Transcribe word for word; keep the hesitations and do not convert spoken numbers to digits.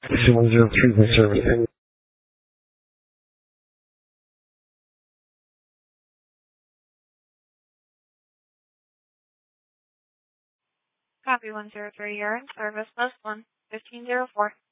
one zero three service. Copy one zero three, you're in service, post one, fifteen zero four.